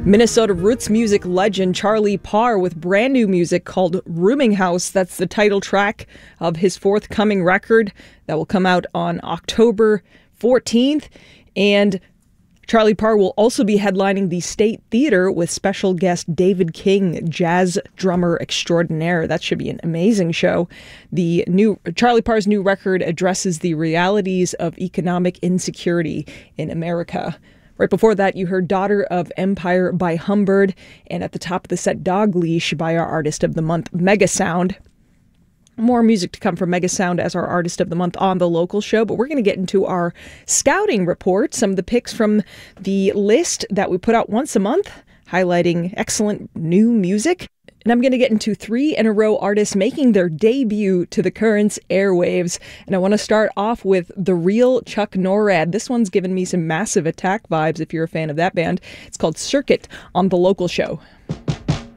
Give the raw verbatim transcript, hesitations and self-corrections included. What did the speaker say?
Minnesota roots music legend Charlie Parr with brand new music called Rooming House. That's the title track of his forthcoming record that will come out on October fourteenth. And Charlie Parr will also be headlining the State Theater with special guest David King, jazz drummer extraordinaire. That should be an amazing show. The new Charlie Parr's new record addresses the realities of economic insecurity in America. Right before that, you heard Daughter of Empire by Humbird, and at the top of the set, Dog Leash by our Artist of the Month, Megasound. More music to come from Megasound as our Artist of the Month on the local show, but we're going to get into our scouting report, some of the picks from the list that we put out once a month, highlighting excellent new music. And I'm going to get into three in a row artists making their debut to the Currents airwaves. And I want to start off with The Real Chuck Norad. This one's given me some Massive Attack vibes if you're a fan of that band. It's called Circuit on the local show.